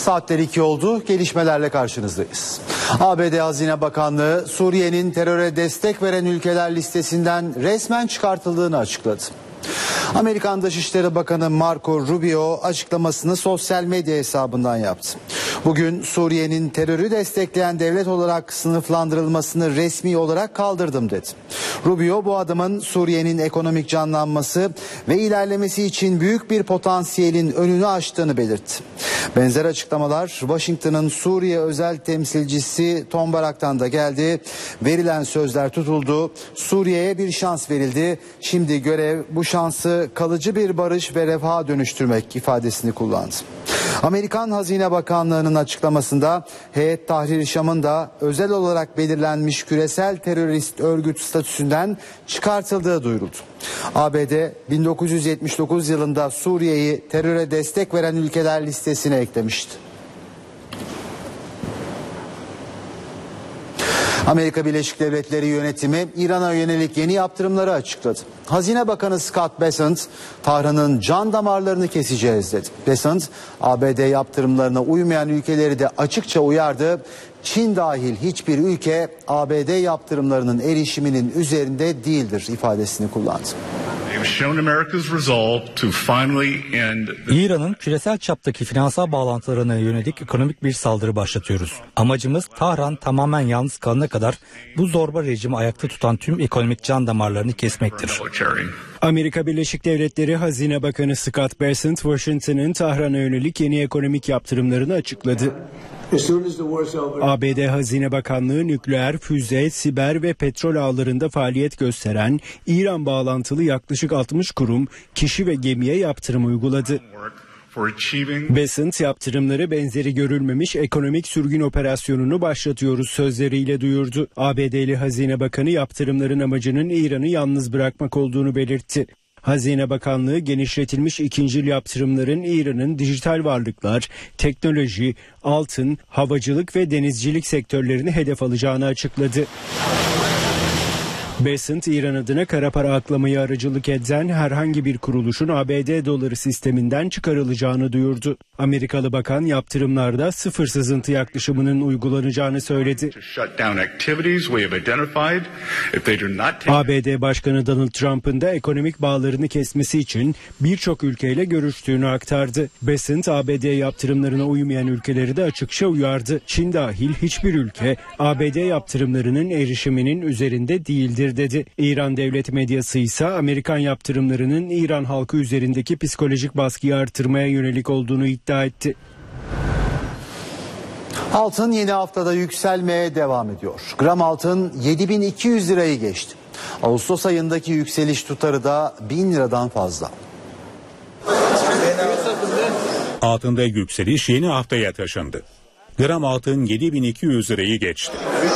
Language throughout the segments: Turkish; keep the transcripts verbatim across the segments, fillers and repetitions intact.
Saatler iki oldu. Gelişmelerle karşınızdayız. A B D Hazine Bakanlığı Suriye'nin teröre destek veren ülkeler listesinden resmen çıkartıldığını açıkladı. Amerikan Dışişleri Bakanı Marco Rubio açıklamasını sosyal medya hesabından yaptı. Bugün Suriye'nin terörü destekleyen devlet olarak sınıflandırılmasını resmi olarak kaldırdım dedi. Rubio bu adımın Suriye'nin ekonomik canlanması ve ilerlemesi için büyük bir potansiyelin önünü açtığını belirtti. Benzer açıklamalar Washington'ın Suriye özel temsilcisi Tom Barak'tan da geldi. Verilen sözler tutuldu. Suriye'ye bir şans verildi. Şimdi görev bu şansı kalıcı bir barış ve refaha dönüştürmek ifadesini kullandı. Amerikan Hazine Bakanlığı'nın açıklamasında Heyet Tahrir Şam'ın da özel olarak belirlenmiş küresel terörist örgüt statüsünden çıkartıldığı duyuruldu. A B D bin dokuz yüz yetmiş dokuz yılında Suriye'yi teröre destek veren ülkeler listesine eklemişti. Amerika Birleşik Devletleri yönetimi İran'a yönelik yeni yaptırımları açıkladı. Hazine Bakanı Scott Bessent, Tahran'ın can damarlarını keseceğiz dedi. Bessent, A B D yaptırımlarına uymayan ülkeleri de açıkça uyardı. Çin dahil hiçbir ülke A B D yaptırımlarının erişiminin üzerinde değildir ifadesini kullandı. İran'ın küresel çaptaki finansal bağlantılarına yönelik ekonomik bir saldırı başlatıyoruz. Amacımız Tahran tamamen yalnız kalana kadar bu zorba rejimi ayakta tutan tüm ekonomik can damarlarını kesmektir. Amerika Birleşik Devletleri Hazine Bakanı Scott Bessent, Washington'ın Tahran'a yönelik yeni ekonomik yaptırımlarını açıkladı. A B D Hazine Bakanlığı nükleer, füze, siber ve petrol ağlarında faaliyet gösteren İran bağlantılı yaklaşık altmış kurum, kişi ve gemiye yaptırım uyguladı. Bessent yaptırımları benzeri görülmemiş ekonomik sürgün operasyonunu başlatıyoruz sözleriyle duyurdu. A B D'li Hazine Bakanı yaptırımların amacının İran'ı yalnız bırakmak olduğunu belirtti. Hazine Bakanlığı genişletilmiş ikincil yaptırımların İran'ın dijital varlıklar, teknoloji, altın, havacılık ve denizcilik sektörlerini hedef alacağını açıkladı. Bessent, İran adına kara para aklamayı aracılık eden herhangi bir kuruluşun A B D doları sisteminden çıkarılacağını duyurdu. Amerikalı bakan yaptırımlarda sıfır sızıntı yaklaşımının uygulanacağını söyledi. A B D Başkanı Donald Trump'ın da ekonomik bağlarını kesmesi için birçok ülkeyle görüştüğünü aktardı. Bessent, A B D yaptırımlarına uymayan ülkeleri de açıkça uyardı. Çin dahil hiçbir ülke A B D yaptırımlarının erişiminin üzerinde değildir dedi. İran devlet medyası ise Amerikan yaptırımlarının İran halkı üzerindeki psikolojik baskıyı artırmaya yönelik olduğunu iddia etti. Altın yeni haftada yükselmeye devam ediyor. Gram altın yedi bin iki yüz lirayı geçti. Ağustos ayındaki yükseliş tutarı da bin liradan fazla. Altında yükseliş yeni haftaya taşındı. Gram altın yedi bin iki yüz lirayı geçti.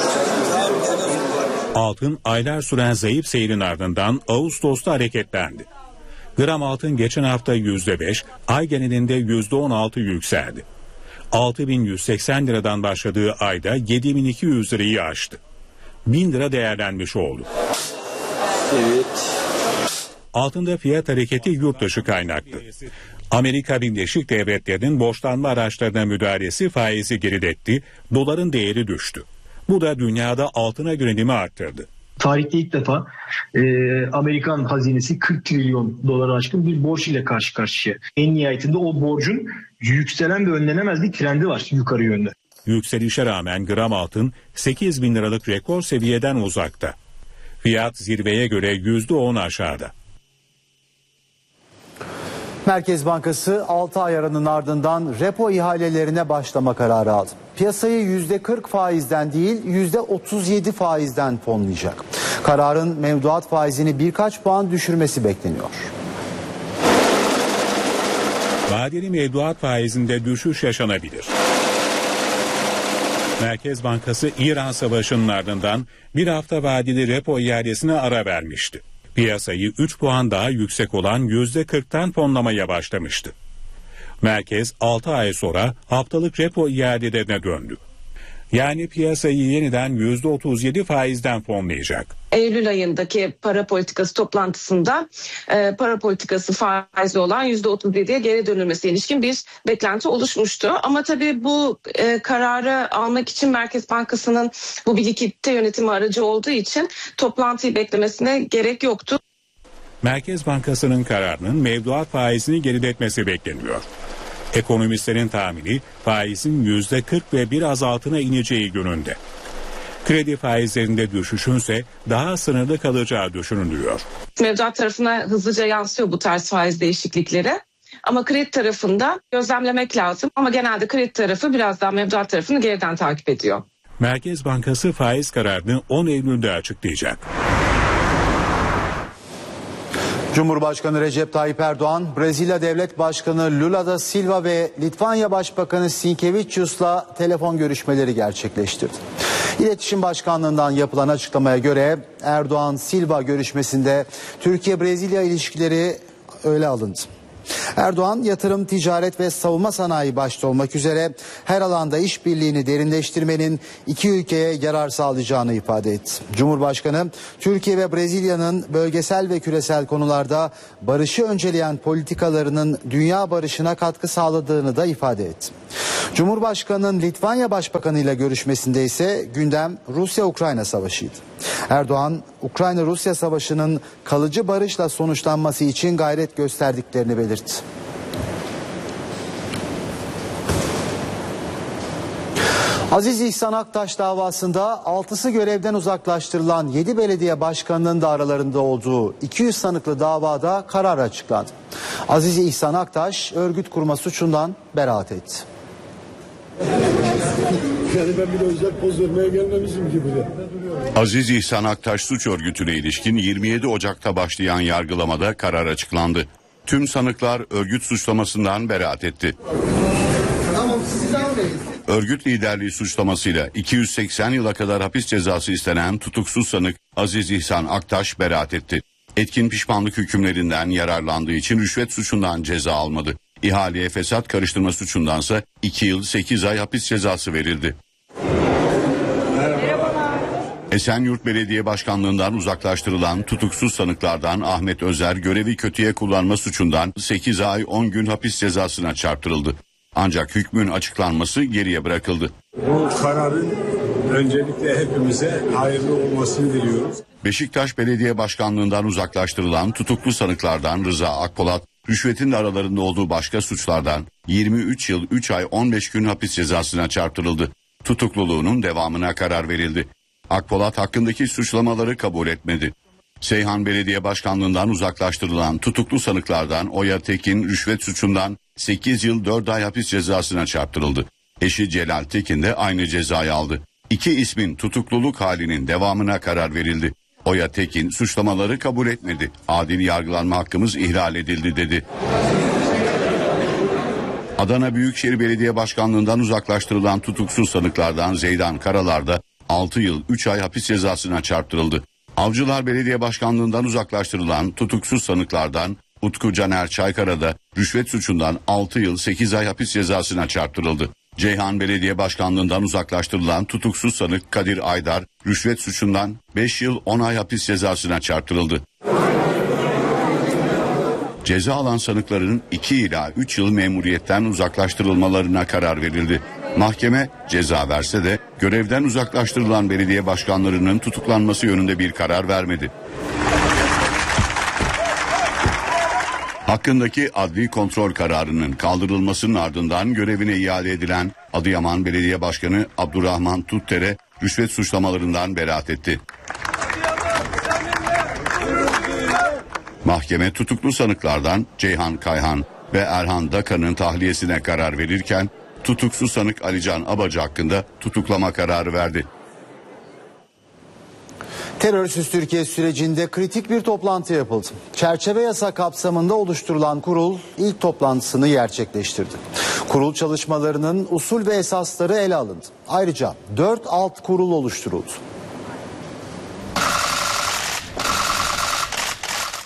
Altın aylar süren zayıf seyrin ardından Ağustos'ta hareketlendi. Gram altın geçen hafta yüzde beş, ay genelinde yüzde on altı yükseldi. altı bin yüz seksen liradan başladığı ayda yedi bin iki yüz lirayı aştı. bin lira değerlenmiş oldu. Evet. Altında fiyat hareketi yurt dışı kaynaklı. Amerika Birleşik Devletleri'nin borçlanma araçlarına müdahalesi faizi geriletti, doların değeri düştü. Bu da dünyada altına yönelimi arttırdı. Tarihte ilk defa e, Amerikan hazinesi kırk trilyon dolara aşkın bir borç ile karşı karşıya. En nihayetinde o borcun yükselen ve önlenemez bir trendi var yukarı yönde. Yükselişe rağmen gram altın sekiz bin liralık rekor seviyeden uzakta. Fiyat zirveye göre yüzde on aşağıda. Merkez Bankası altı ay aranın ardından repo ihalelerine başlama kararı aldı. Piyasayı yüzde kırk faizden değil yüzde otuz yedi faizden fonlayacak. Kararın mevduat faizini birkaç puan düşürmesi bekleniyor. Vadeli mevduat faizinde düşüş yaşanabilir. Merkez Bankası İran Savaşı'nın ardından bir hafta vadeli repo ihalesine ara vermişti. Piyasayı üç puan daha yüksek olan yüzde kırktan fonlamaya başlamıştı. Merkez altı ay sonra haftalık repo iadelerine döndü. Yani piyasayı yeniden yüzde otuz yedi faizden fonlayacak. Eylül ayındaki para politikası toplantısında e, para politikası faizi olan yüzde otuz yediye geri dönülmesi ilişkin bir beklenti oluşmuştu. Ama tabii bu e, kararı almak için Merkez Bankası'nın bu bir likidite yönetimi aracı olduğu için toplantıyı beklemesine gerek yoktu. Merkez Bankası'nın kararının mevduat faizini geriletmesi bekleniyor. Ekonomistlerin tahmini faizin yüzde kırk ve biraz altına ineceği yönünde. Kredi faizlerinde düşüşünse daha sınırlı kalacağı düşünülüyor. Mevduat tarafına hızlıca yansıyor bu tarz faiz değişiklikleri. Ama kredi tarafında gözlemlemek lazım. Ama genelde kredi tarafı biraz daha mevduat tarafını geriden takip ediyor. Merkez Bankası faiz kararını on Eylül'de açıklayacak. Cumhurbaşkanı Recep Tayyip Erdoğan, Brezilya Devlet Başkanı Lula da Silva ve Litvanya Başbakanı Sinkevičius'la telefon görüşmeleri gerçekleştirdi. İletişim Başkanlığı'ndan yapılan açıklamaya göre Erdoğan-Silva görüşmesinde Türkiye-Brezilya ilişkileri öyle alındı. Erdoğan, yatırım, ticaret ve savunma sanayi başta olmak üzere her alanda işbirliğini derinleştirmenin iki ülkeye yarar sağlayacağını ifade etti. Cumhurbaşkanı, Türkiye ve Brezilya'nın bölgesel ve küresel konularda barışı önceleyen politikalarının dünya barışına katkı sağladığını da ifade etti. Cumhurbaşkanı'nın Litvanya Başbakanı ile görüşmesinde ise gündem Rusya-Ukrayna savaşıydı. Erdoğan, Ukrayna-Rusya savaşının kalıcı barışla sonuçlanması için gayret gösterdiklerini belirtti. Aziz İhsan Aktaş davasında altısı görevden uzaklaştırılan yedi belediye başkanının da aralarında olduğu iki yüz sanıklı davada karar açıklandı. Aziz İhsan Aktaş örgüt kurma suçundan beraat etti. Yani ben bir özel poz vermeye gelmemişim gibi. Aziz İhsan Aktaş suç örgütüne ilişkin yirmi yedi Ocak'ta başlayan yargılamada karar açıklandı. Tüm sanıklar örgüt suçlamasından beraat etti. Örgüt liderliği suçlamasıyla iki yüz seksen yıla kadar hapis cezası istenen tutuksuz sanık Aziz İhsan Aktaş beraat etti. Etkin pişmanlık hükümlerinden yararlandığı için rüşvet suçundan ceza almadı. İhaleye fesat karıştırma suçundansa iki yıl sekiz ay hapis cezası verildi. Esenyurt Belediye Başkanlığından uzaklaştırılan tutuksuz sanıklardan Ahmet Özer görevi kötüye kullanma suçundan sekiz ay on gün hapis cezasına çarptırıldı. Ancak hükmün açıklanması geriye bırakıldı. Bu kararın öncelikle hepimize hayırlı olmasını diliyoruz. Beşiktaş Belediye Başkanlığından uzaklaştırılan tutuklu sanıklardan Rıza Akpolat, rüşvetin de aralarında olduğu başka suçlardan yirmi üç yıl üç ay on beş gün hapis cezasına çarptırıldı. Tutukluluğunun devamına karar verildi. Akpolat hakkındaki suçlamaları kabul etmedi. Seyhan Belediye Başkanlığından uzaklaştırılan tutuklu sanıklardan Oya Tekin rüşvet suçundan sekiz yıl dört ay hapis cezasına çarptırıldı. Eşi Celal Tekin de aynı cezayı aldı. İki ismin tutukluluk halinin devamına karar verildi. Oya Tekin suçlamaları kabul etmedi. Adil yargılanma hakkımız ihlal edildi dedi. Adana Büyükşehir Belediye Başkanlığından uzaklaştırılan tutuksuz sanıklardan Zeydan Karalar da altı yıl üç ay hapis cezasına çarptırıldı. Avcılar Belediye Başkanlığından uzaklaştırılan tutuksuz sanıklardan Utku Caner Çaykara da rüşvet suçundan altı yıl sekiz ay hapis cezasına çarptırıldı. Ceyhan Belediye Başkanlığından uzaklaştırılan tutuksuz sanık Kadir Aydar rüşvet suçundan beş yıl on ay hapis cezasına çarptırıldı. Ceza alan sanıkların iki ila üç yıl memuriyetten uzaklaştırılmalarına karar verildi. Mahkeme ceza verse de görevden uzaklaştırılan belediye başkanlarının tutuklanması yönünde bir karar vermedi. Hakkındaki adli kontrol kararının kaldırılmasının ardından görevine iade edilen Adıyaman Belediye Başkanı Abdurrahman Tuttere rüşvet suçlamalarından beraat etti. Mahkeme tutuklu sanıklardan Ceyhan Kayhan ve Erhan Dakan'ın tahliyesine karar verirken tutuksuz sanık Alican Abacı hakkında tutuklama kararı verdi. Terörsüz Türkiye sürecinde kritik bir toplantı yapıldı. Çerçeve yasa kapsamında oluşturulan kurul ilk toplantısını gerçekleştirdi. Kurul çalışmalarının usul ve esasları ele alındı. Ayrıca dört alt kurul oluşturuldu.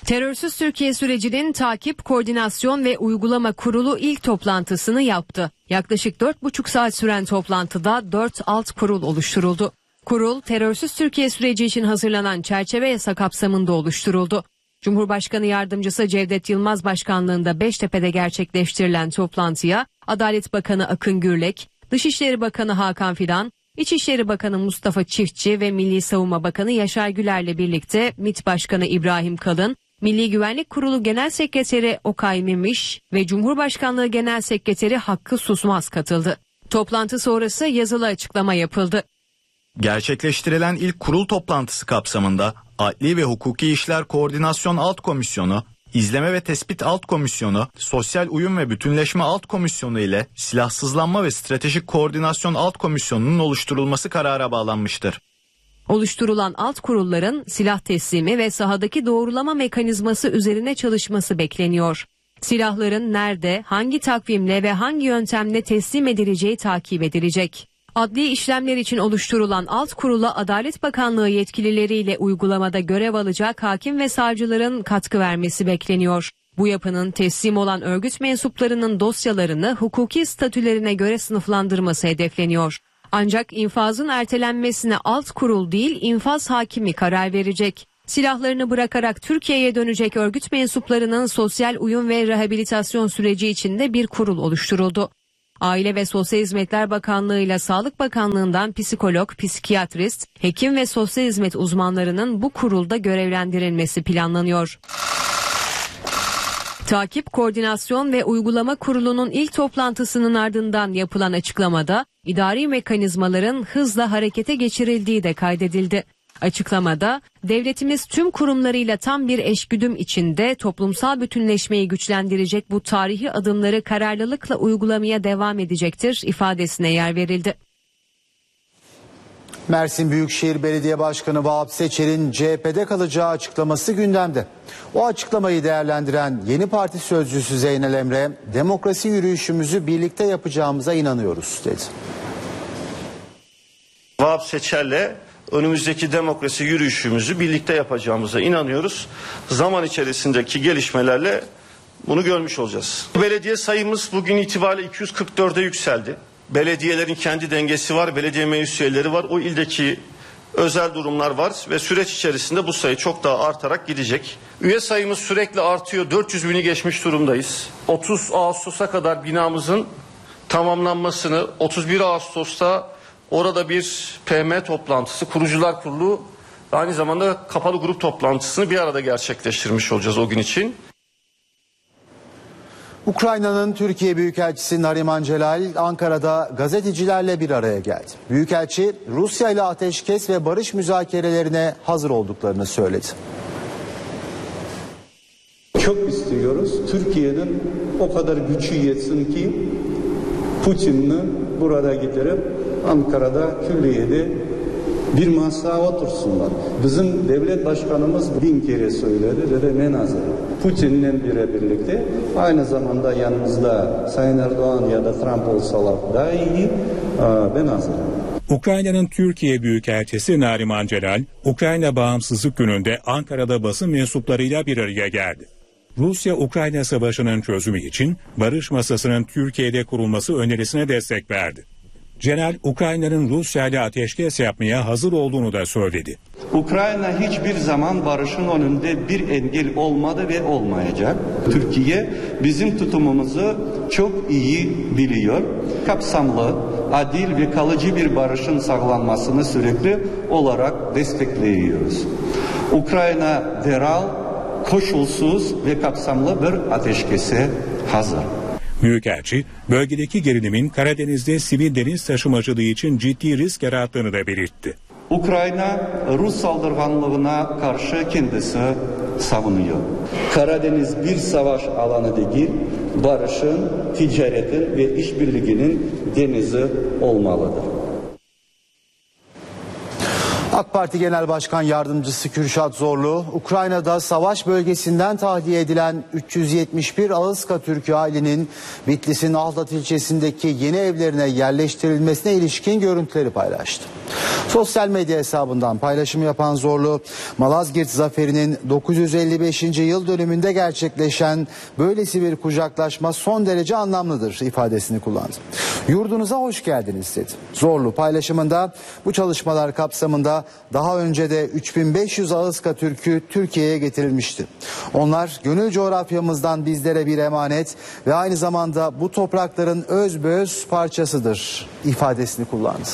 Terörsüz Türkiye sürecinin takip, koordinasyon ve uygulama kurulu ilk toplantısını yaptı. Yaklaşık dört buçuk saat süren toplantıda dört alt kurul oluşturuldu. Kurul, terörsüz Türkiye süreci için hazırlanan çerçeve yasa kapsamında oluşturuldu. Cumhurbaşkanı Yardımcısı Cevdet Yılmaz başkanlığında Beştepe'de gerçekleştirilen toplantıya Adalet Bakanı Akın Gürlek, Dışişleri Bakanı Hakan Fidan, İçişleri Bakanı Mustafa Çiftçi ve Milli Savunma Bakanı Yaşar Güler'le birlikte MİT Başkanı İbrahim Kalın, Milli Güvenlik Kurulu Genel Sekreteri Okay Memiş ve Cumhurbaşkanlığı Genel Sekreteri Hakkı Susmaz katıldı. Toplantı sonrası yazılı açıklama yapıldı. Gerçekleştirilen ilk kurul toplantısı kapsamında Adli ve Hukuki İşler Koordinasyon Alt Komisyonu, İzleme ve Tespit Alt Komisyonu, Sosyal Uyum ve Bütünleşme Alt Komisyonu ile Silahsızlanma ve Stratejik Koordinasyon Alt Komisyonu'nun oluşturulması karara bağlanmıştır. Oluşturulan alt kurulların silah teslimi ve sahadaki doğrulama mekanizması üzerine çalışması bekleniyor. Silahların nerede, hangi takvimle ve hangi yöntemle teslim edileceği takip edilecek. Adli işlemler için oluşturulan alt kurula Adalet Bakanlığı yetkilileriyle uygulamada görev alacak hakim ve savcıların katkı vermesi bekleniyor. Bu yapının teslim olan örgüt mensuplarının dosyalarını hukuki statülerine göre sınıflandırması hedefleniyor. Ancak infazın ertelenmesine alt kurul değil, infaz hakimi karar verecek. Silahlarını bırakarak Türkiye'ye dönecek örgüt mensuplarının sosyal uyum ve rehabilitasyon süreci içinde bir kurul oluşturuldu. Aile ve Sosyal Hizmetler Bakanlığı ile Sağlık Bakanlığı'ndan psikolog, psikiyatrist, hekim ve sosyal hizmet uzmanlarının bu kurulda görevlendirilmesi planlanıyor. Takip, Koordinasyon ve Uygulama Kurulu'nun ilk toplantısının ardından yapılan açıklamada idari mekanizmaların hızla harekete geçirildiği de kaydedildi. Açıklamada devletimiz tüm kurumlarıyla tam bir eşgüdüm içinde toplumsal bütünleşmeyi güçlendirecek bu tarihi adımları kararlılıkla uygulamaya devam edecektir ifadesine yer verildi. Mersin Büyükşehir Belediye Başkanı Vahap Seçer'in C H P'de kalacağı açıklaması gündemde. O açıklamayı değerlendiren yeni parti sözcüsü Zeynel Emre, demokrasi yürüyüşümüzü birlikte yapacağımıza inanıyoruz dedi. Vahap Seçer'le önümüzdeki demokrasi yürüyüşümüzü birlikte yapacağımıza inanıyoruz. Zaman içerisindeki gelişmelerle bunu görmüş olacağız. Belediye sayımız bugün itibariyle iki yüz kırk dörde yükseldi. Belediyelerin kendi dengesi var, belediye meclis üyeleri var. O ildeki özel durumlar var ve süreç içerisinde bu sayı çok daha artarak gidecek. Üye sayımız sürekli artıyor. dört yüz bini geçmiş durumdayız. otuz Ağustos'a kadar binamızın tamamlanmasını, otuz bir Ağustos'ta orada bir P M toplantısı, Kurucular Kurulu aynı zamanda kapalı grup toplantısını bir arada gerçekleştirmiş olacağız o gün için. Ukrayna'nın Türkiye Büyükelçisi Nariman Celal Ankara'da gazetecilerle bir araya geldi. Büyükelçi Rusya ile ateşkes ve barış müzakerelerine hazır olduklarını söyledi. Çok istiyoruz. Türkiye'nin o kadar gücü yetsin ki Putin'le burada getirip Ankara'da külliyede bir masaya otursunlar. Bizim devlet başkanımız bin kere söyledi ve de ben hazırım. Putin'le birlikte aynı zamanda yanımızda Sayın Erdoğan ya da Trump olsalar daha iyi, ben hazırım. Ukrayna'nın Türkiye Büyükelçisi Nariman Celal, Ukrayna Bağımsızlık Günü'nde Ankara'da basın mensuplarıyla bir araya geldi. Rusya-Ukrayna savaşının çözümü için barış masasının Türkiye'de kurulması önerisine destek verdi. Celal, Ukrayna'nın Rusya ile ateşkes yapmaya hazır olduğunu da söyledi. Ukrayna hiçbir zaman barışın önünde bir engel olmadı ve olmayacak. Türkiye bizim tutumumuzu çok iyi biliyor. Kapsamlı, adil ve kalıcı bir barışın sağlanmasını sürekli olarak destekliyoruz. Ukrayna derhal, koşulsuz ve kapsamlı bir ateşkese hazır. Büyükelçi, bölgedeki gerilimin Karadeniz'de sivil deniz taşımacılığı için ciddi risk yarattığını da belirtti. Ukrayna, Rus saldırganlığına karşı kendisi savunuyor. Karadeniz bir savaş alanı değil, barışın, ticaretin ve işbirliğinin denizi olmalıdır. AK Parti Genel Başkan Yardımcısı Kürşat Zorlu, Ukrayna'da savaş bölgesinden tahliye edilen üç yüz yetmiş bir Ağızka Türk ailenin Bitlis'in Ahlat ilçesindeki yeni evlerine yerleştirilmesine ilişkin görüntüleri paylaştı. Sosyal medya hesabından paylaşım yapan Zorlu, Malazgirt Zaferi'nin dokuz yüz elli beşinci yıl dönümünde gerçekleşen böylesi bir kucaklaşma son derece anlamlıdır ifadesini kullandı. Yurdunuza hoş geldiniz dedi. Zorlu paylaşımında bu çalışmalar kapsamında daha önce de üç bin beş yüz Ağızka Türk'ü Türkiye'ye getirilmişti. Onlar gönül coğrafyamızdan bizlere bir emanet ve aynı zamanda bu toprakların özbeöz parçasıdır ifadesini kullandı.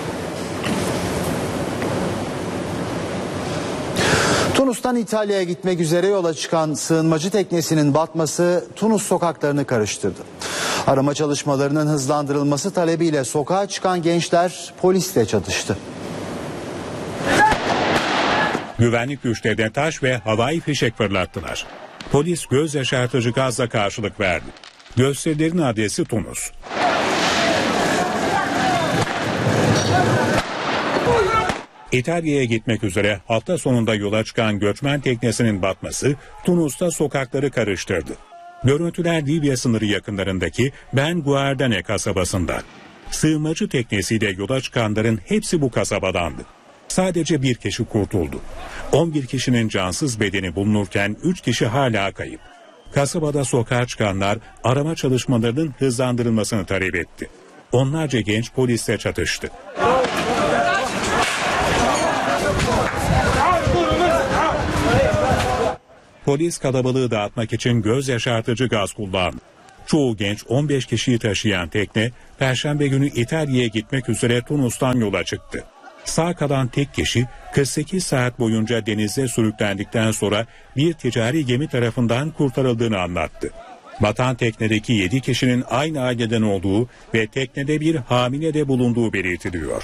Tunus'tan İtalya'ya gitmek üzere yola çıkan sığınmacı teknesinin batması Tunus sokaklarını karıştırdı. Arama çalışmalarının hızlandırılması talebiyle sokağa çıkan gençler polisle çatıştı. Güvenlik güçlerine taş ve havai fişek fırlattılar. Polis göz yaşartıcı gazla karşılık verdi. Gösterilerin adresi Tunus. İtalya'ya gitmek üzere hafta sonunda yola çıkan göçmen teknesinin batması Tunus'ta sokakları karıştırdı. Görüntüler Libya sınırı yakınlarındaki Ben Guardane kasabasında. Sığınmacı teknesiyle yola çıkanların hepsi bu kasabadandı. Sadece bir kişi kurtuldu. on bir kişinin cansız bedeni bulunurken üç kişi hala kayıp. Kasabada sokağa çıkanlar arama çalışmalarının hızlandırılmasını talep etti. Onlarca genç polisle çatıştı. Polis kalabalığı dağıtmak için göz yaşartıcı gaz kullandı. Çoğu genç on beş kişiyi taşıyan tekne Perşembe günü İtalya'ya gitmek üzere Tunus'tan yola çıktı. Sağ kalan tek kişi kırk sekiz saat boyunca denizde sürüklendikten sonra bir ticari gemi tarafından kurtarıldığını anlattı. Batan teknedeki yedi kişinin aynı aileden olduğu ve teknede bir hamile de bulunduğu belirtiliyor.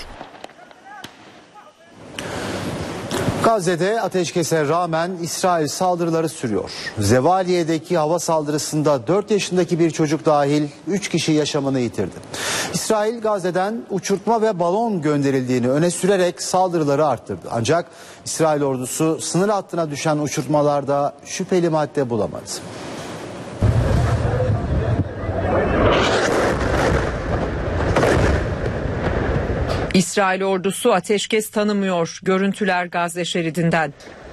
Gazze'de ateşkese rağmen İsrail saldırıları sürüyor. Zevaliye'deki hava saldırısında dört yaşındaki bir çocuk dahil üç kişi yaşamını yitirdi. İsrail Gazze'den uçurtma ve balon gönderildiğini öne sürerek saldırıları arttırdı. Ancak İsrail ordusu sınır hattına düşen uçurtmalarda şüpheli madde bulamadı. İsrail ordusu ateşkes tanımıyor. Görüntüler Gazze şeridinden.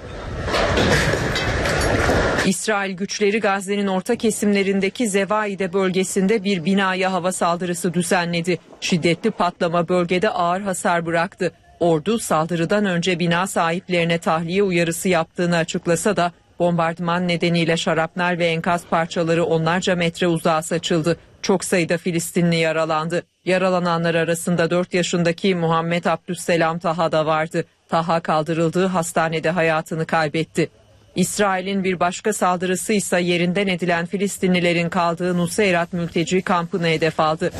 İsrail güçleri Gazze'nin orta kesimlerindeki Zevaide bölgesinde bir binaya hava saldırısı düzenledi. Şiddetli patlama bölgede ağır hasar bıraktı. Ordu saldırıdan önce bina sahiplerine tahliye uyarısı yaptığını açıklasa da bombardıman nedeniyle şarapnel ve enkaz parçaları onlarca metre uzağa saçıldı. Çok sayıda Filistinli yaralandı. Yaralananlar arasında dört yaşındaki Muhammed Abdüsselam Taha da vardı. Taha kaldırıldığı hastanede hayatını kaybetti. İsrail'in bir başka saldırısı ise yerinden edilen Filistinlilerin kaldığı Nuseyrat mülteci kampını hedef aldı.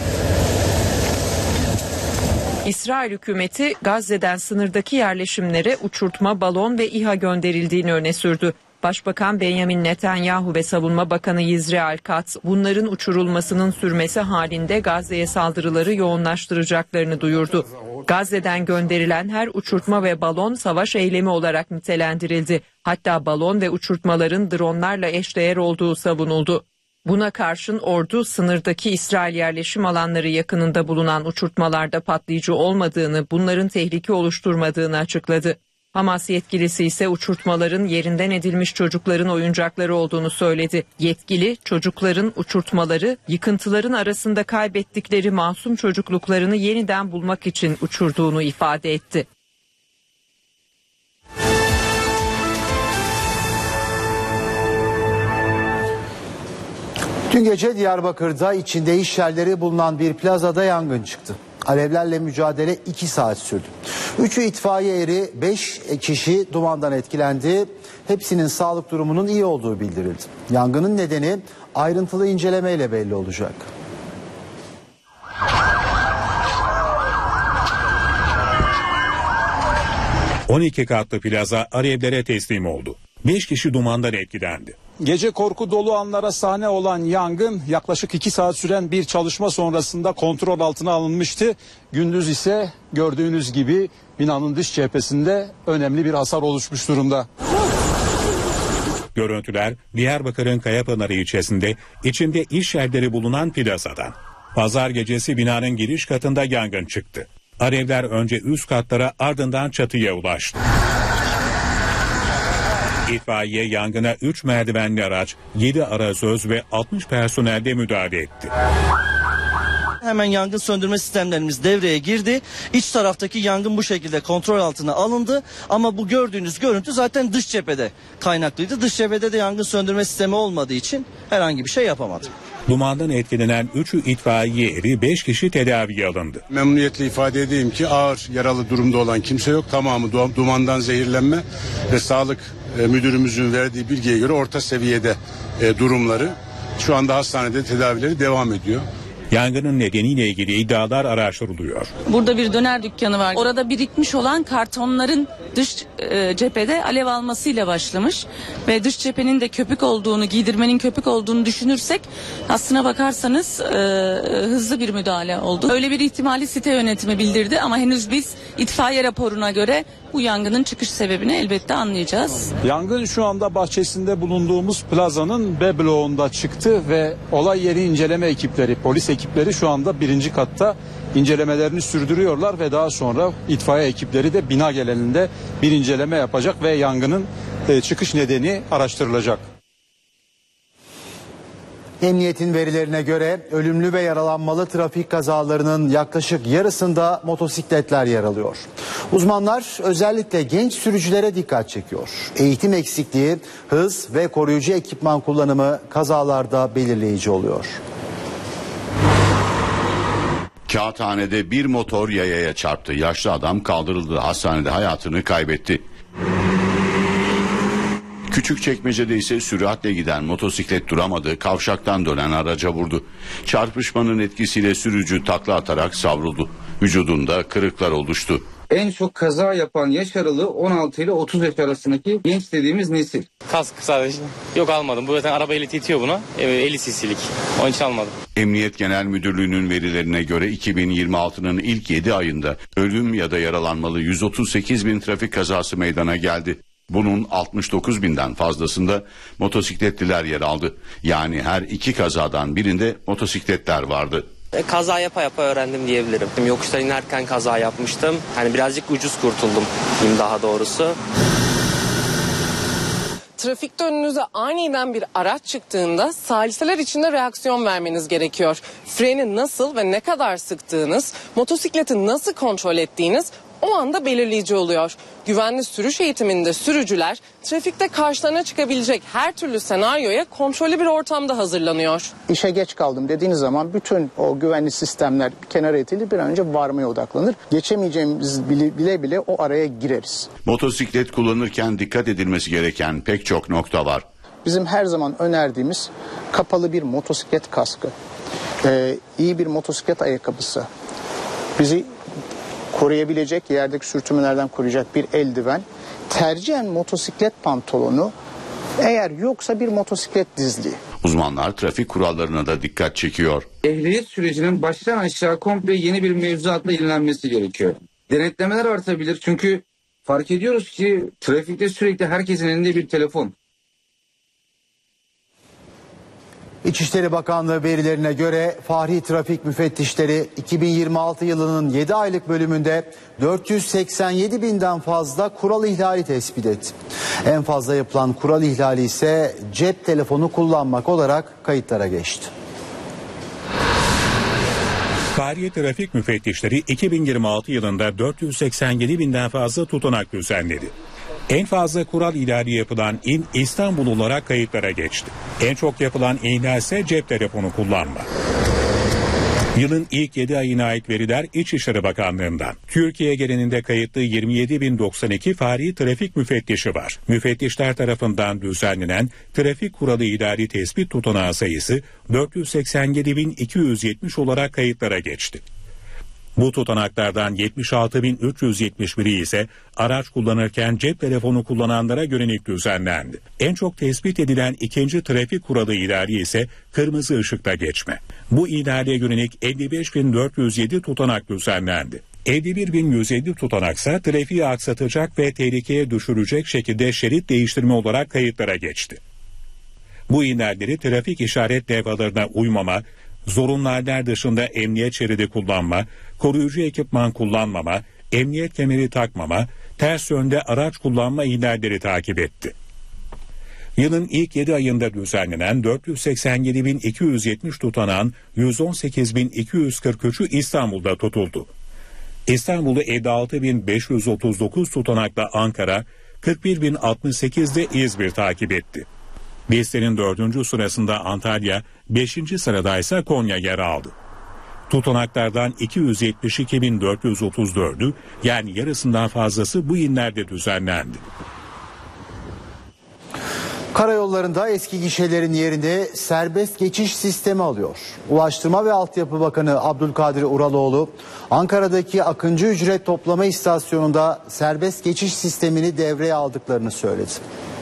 İsrail hükümeti Gazze'den sınırdaki yerleşimlere uçurtma, balon ve İHA gönderildiğini öne sürdü. Başbakan Benjamin Netanyahu ve Savunma Bakanı Yisrael Katz bunların uçurulmasının sürmesi halinde Gazze'ye saldırıları yoğunlaştıracaklarını duyurdu. Gazze'den gönderilen her uçurtma ve balon savaş eylemi olarak nitelendirildi. Hatta balon ve uçurtmaların dronlarla eşdeğer olduğu savunuldu. Buna karşın ordu sınırdaki İsrail yerleşim alanları yakınında bulunan uçurtmalarda patlayıcı olmadığını, bunların tehlike oluşturmadığını açıkladı. Hamas yetkilisi ise uçurtmaların yerinden edilmiş çocukların oyuncakları olduğunu söyledi. Yetkili çocukların uçurtmaları yıkıntıların arasında kaybettikleri masum çocukluklarını yeniden bulmak için uçurduğunu ifade etti. Dün gece Diyarbakır'da içinde iş yerleri bulunan bir plazada yangın çıktı. Alevlerle mücadele iki saat sürdü. Üçü itfaiye eri, beş kişi dumandan etkilendi. Hepsinin sağlık durumunun iyi olduğu bildirildi. Yangının nedeni ayrıntılı incelemeyle belli olacak. on iki katlı plaza alevlere teslim oldu. beş kişi dumandan etkilendi. Gece korku dolu anlara sahne olan yangın yaklaşık iki saat süren bir çalışma sonrasında kontrol altına alınmıştı. Gündüz ise gördüğünüz gibi binanın dış cephesinde önemli bir hasar oluşmuş durumda. Görüntüler Diyarbakır'ın Kayapınarı ilçesinde içinde iş yerleri bulunan plazadan. Pazar gecesi binanın giriş katında yangın çıktı. Alevler önce üst katlara ardından çatıya ulaştı. İtfaiye yangına üç merdivenli araç, yedi arazöz ve altmış personelde müdahale etti. Hemen yangın söndürme sistemlerimiz devreye girdi. İç taraftaki yangın bu şekilde kontrol altına alındı. Ama bu gördüğünüz görüntü zaten dış cephede kaynaklıydı. Dış cephede de yangın söndürme sistemi olmadığı için herhangi bir şey yapamadı. Dumandan etkilenen üçü itfaiye eri, beş kişi tedaviye alındı. Memnuniyetle ifade edeyim ki ağır yaralı durumda olan kimse yok. Tamamı dumandan zehirlenme ve sağlık müdürümüzün verdiği bilgiye göre orta seviyede durumları. Şu anda hastanede tedavileri devam ediyor. Yangının nedeniyle ilgili iddialar araştırılıyor. Burada bir döner dükkanı var. Orada birikmiş olan kartonların dış e, cephede alev almasıyla başlamış. Ve dış cephenin de köpük olduğunu, giydirmenin köpük olduğunu düşünürsek aslına bakarsanız e, hızlı bir müdahale oldu. Öyle bir ihtimali site yönetimi bildirdi ama henüz biz itfaiye raporuna göre bu yangının çıkış sebebini elbette anlayacağız. Yangın şu anda bahçesinde bulunduğumuz plazanın B bloğunda çıktı ve olay yeri inceleme ekipleri, polis ekipleri şu anda birinci katta incelemelerini sürdürüyorlar ve daha sonra itfaiye ekipleri de bina genelinde bir inceleme yapacak ve yangının e, çıkış nedeni araştırılacak. Emniyetin verilerine göre ölümlü ve yaralanmalı trafik kazalarının yaklaşık yarısında motosikletler yer alıyor. Uzmanlar özellikle genç sürücülere dikkat çekiyor. Eğitim eksikliği, hız ve koruyucu ekipman kullanımı kazalarda belirleyici oluyor. Kağıthane'de bir motor yayaya çarptı. Yaşlı adam kaldırıldı. Hastanede hayatını kaybetti. Küçükçekmece'de ise süratle giden motosiklet duramadı. Kavşaktan dönen araca vurdu. Çarpışmanın etkisiyle sürücü takla atarak savruldu. Vücudunda kırıklar oluştu. En çok kaza yapan yaş aralığı on altı ile otuz yaş arasındaki genç dediğimiz nesil. Kask sadece. Yok almadım. Bu zaten araba ehliyeti yetiyor buna. elli cc'lik. Onun için almadım. Emniyet Genel Müdürlüğü'nün verilerine göre iki bin yirmi altının ilk yedi ayında ölüm ya da yaralanmalı yüz otuz sekiz bin trafik kazası meydana geldi. Bunun altmış dokuz binden fazlasında motosikletliler yer aldı. Yani her iki kazadan birinde motosikletler vardı. E, kaza yapa yapa öğrendim diyebilirim. Yokuştan inerken kaza yapmıştım. Hani birazcık ucuz kurtuldum diyeyim daha doğrusu. Trafikte önünüze aniden bir araç çıktığında saliseler içinde reaksiyon vermeniz gerekiyor. Freni nasıl ve ne kadar sıktığınız, motosikleti nasıl kontrol ettiğiniz o anda belirleyici oluyor. Güvenli sürüş eğitiminde sürücüler trafikte karşılarına çıkabilecek her türlü senaryoya kontrollü bir ortamda hazırlanıyor. İşe geç kaldım dediğiniz zaman bütün o güvenli sistemler bir kenara itilir, bir an önce varmaya odaklanır. Geçemeyeceğimiz bile bile, bile o araya gireriz. Motosiklet kullanırken dikkat edilmesi gereken pek çok nokta var. Bizim her zaman önerdiğimiz kapalı bir motosiklet kaskı, ee, iyi bir motosiklet ayakkabısı, bizi koruyabilecek, yerdeki sürtünmelerden koruyacak bir eldiven, tercihen motosiklet pantolonu, eğer yoksa bir motosiklet dizliği. Uzmanlar trafik kurallarına da dikkat çekiyor. Ehliyet sürecinin baştan aşağı komple yeni bir mevzuatla yenilenmesi gerekiyor. Denetlemeler artabilir çünkü fark ediyoruz ki trafikte sürekli herkesin elinde bir telefon. İçişleri Bakanlığı verilerine göre Fahri Trafik Müfettişleri iki bin yirmi altı yılının yedi aylık bölümünde dört yüz seksen yedi binden fazla kural ihlali tespit etti. En fazla yapılan kural ihlali ise cep telefonu kullanmak olarak kayıtlara geçti. Fahri Trafik Müfettişleri iki bin yirmi altı yılında dört yüz seksen yedi binden fazla tutanak düzenledi. En fazla kural ihlali yapılan il İstanbul olarak kayıtlara geçti. En çok yapılan ihlal ise cep telefonu kullanma. Yılın ilk yedi ayına ait veriler İçişleri Bakanlığı'ndan. Türkiye genelinde kayıtlı yirmi yedi bin doksan iki Fahri Trafik Müfettişi var. Müfettişler tarafından düzenlenen trafik kuralı ihlali tespit tutanağı sayısı dört yüz seksen yedi bin iki yüz yetmiş olarak kayıtlara geçti. Bu tutanaklardan yetmiş altı bin üç yüz yetmiş biri ise araç kullanırken cep telefonu kullananlara yönelik düzenlendi. En çok tespit edilen ikinci trafik kuralı ihlali ise kırmızı ışıkta geçme. Bu ihlale yönelik elli beş bin dört yüz yedi tutanak düzenlendi. elli bir bin yüz elli tutanaksa trafiği aksatacak ve tehlikeye düşürecek şekilde şerit değiştirme olarak kayıtlara geçti. Bu ihlalleri trafik işaret levhalarına uymama, Zorunlular dışında emniyet şeridi kullanma, koruyucu ekipman kullanmama, emniyet kemeri takmama, ters yönde araç kullanma ihlalleri takip etti. Yılın ilk yedi ayında düzenlenen dört yüz seksen yedi bin iki yüz yetmiş tutanağın yüz on sekiz bin iki yüz kırk üçü İstanbul'da tutuldu. İstanbul'u elli altı bin beş yüz otuz dokuz tutanakla Ankara, kırk bir bin altmış sekiz de İzmir takip etti. Listenin dördüncü sırasında Antalya, beşinci sıradaysa Konya yer aldı. Tutanaklardan iki yüz yetmiş iki bin dört yüz otuz dördü, yani yarısından fazlası bu illerde düzenlendi. Karayollarında eski gişelerin yerine serbest geçiş sistemi alıyor. Ulaştırma ve Altyapı Bakanı Abdülkadir Uraloğlu, Ankara'daki Akıncı ücret toplama istasyonunda serbest geçiş sistemini devreye aldıklarını söyledi.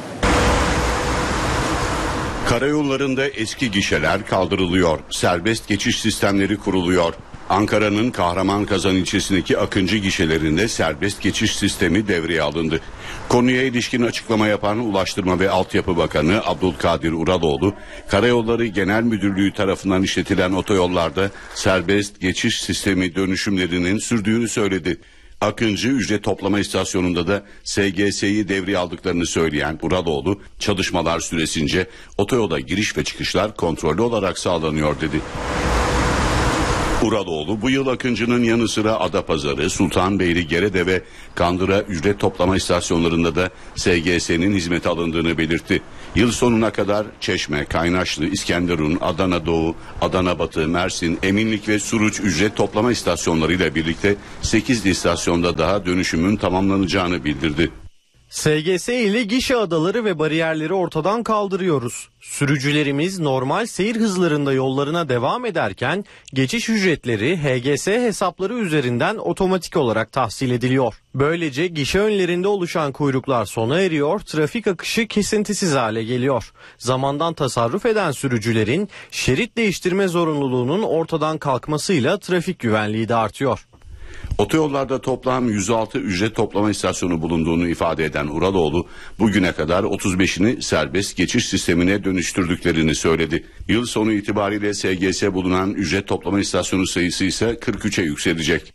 Karayollarında eski gişeler kaldırılıyor, serbest geçiş sistemleri kuruluyor. Ankara'nın Kahramanmaraş ilçesindeki Akıncı gişelerinde serbest geçiş sistemi devreye alındı. Konuya ilişkin açıklama yapan Ulaştırma ve Altyapı Bakanı Abdülkadir Uraloğlu, Karayolları Genel Müdürlüğü tarafından işletilen otoyollarda serbest geçiş sistemi dönüşümlerinin sürdüğünü söyledi. Akıncı ücret toplama istasyonunda da S G S'yi devreye aldıklarını söyleyen Uraloğlu, çalışmalar süresince otoyola giriş ve çıkışlar kontrollü olarak sağlanıyor dedi. Uraloğlu bu yıl Akıncı'nın yanı sıra Adapazarı, Sultanbeyli, Gerede ve Kandıra ücret toplama istasyonlarında da S G S'nin hizmete alındığını belirtti. Yıl sonuna kadar Çeşme, Kaynaşlı, İskenderun, Adana Doğu, Adana Batı, Mersin, Eminlik ve Suruç ücret toplama istasyonlarıyla birlikte sekiz istasyonda daha dönüşümün tamamlanacağını bildirdi. S G S ile gişe adaları ve bariyerleri ortadan kaldırıyoruz. Sürücülerimiz normal seyir hızlarında yollarına devam ederken geçiş ücretleri H G S hesapları üzerinden otomatik olarak tahsil ediliyor. Böylece gişe önlerinde oluşan kuyruklar sona eriyor, trafik akışı kesintisiz hale geliyor. Zamandan tasarruf eden sürücülerin şerit değiştirme zorunluluğunun ortadan kalkmasıyla trafik güvenliği de artıyor. Otoyollarda toplam yüz altı ücret toplama istasyonu bulunduğunu ifade eden Uraloğlu, bugüne kadar otuz beşini serbest geçiş sistemine dönüştürdüklerini söyledi. Yıl sonu itibariyle S G S bulunan ücret toplama istasyonu sayısı ise kırk üçe yükselecek.